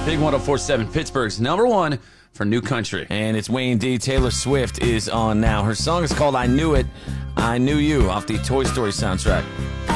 Big 104.7, Pittsburgh's #1 for New Country. And it's Wayne D. Taylor Swift is on now. Her song is called I Knew It, I Knew You off the Toy Story soundtrack.